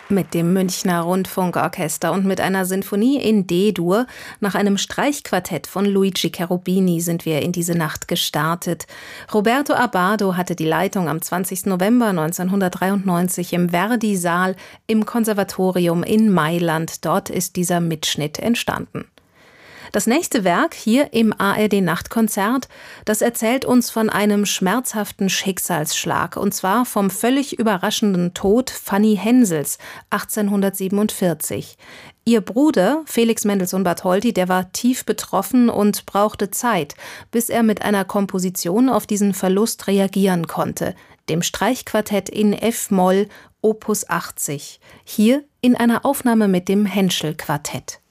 Mit dem Münchner Rundfunkorchester und mit einer Sinfonie in D-Dur nach einem Streichquartett von Luigi Cherubini sind wir in diese Nacht gestartet. Roberto Abbado hatte die Leitung am 20. November 1993 im Verdi-Saal im Konservatorium in Mailand. Dort ist dieser Mitschnitt entstanden. Das nächste Werk hier im ARD-Nachtkonzert, das erzählt uns von einem schmerzhaften Schicksalsschlag, und zwar vom völlig überraschenden Tod Fanny Hensels 1847. Ihr Bruder, Felix Mendelssohn Bartholdy, der war tief betroffen und brauchte Zeit, bis er mit einer Komposition auf diesen Verlust reagieren konnte, dem Streichquartett in F-Moll, Opus 80, hier in einer Aufnahme mit dem Henschel-Quartett.